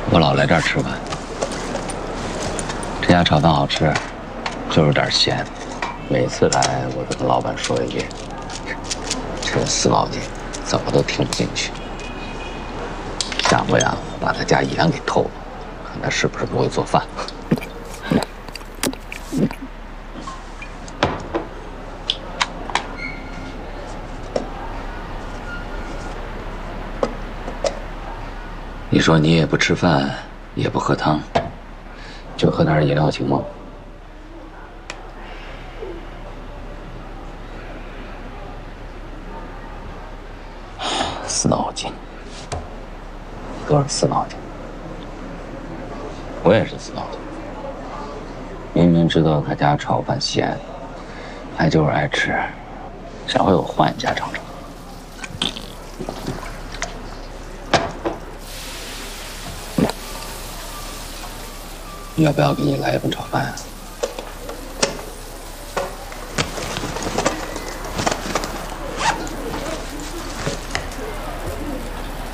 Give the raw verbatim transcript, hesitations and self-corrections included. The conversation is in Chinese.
我老来这儿吃饭，这家炒饭好吃，就有点咸。每次来我都跟老板说一遍，这死脑筋怎么都听不进去。下回啊，我把他家盐给偷了，看他是不是不会做饭。你说你也不吃饭，也不喝汤，就喝点饮料行吗？死脑筋，都是死脑筋。我也是死脑筋，明明知道他家炒饭咸，还就是爱吃。下回我换一家尝尝。要不要给你来一份炒饭啊？